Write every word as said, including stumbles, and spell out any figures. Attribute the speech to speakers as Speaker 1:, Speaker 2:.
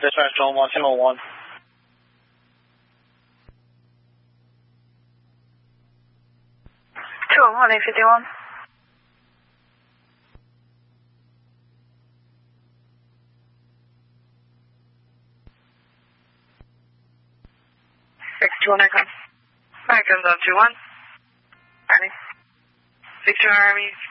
Speaker 1: Dispatch Zone one, ten oh one.
Speaker 2: two oh one, eight fifty-one. six two one, Icon. Icon, zone two one. Ready. six two one, Army.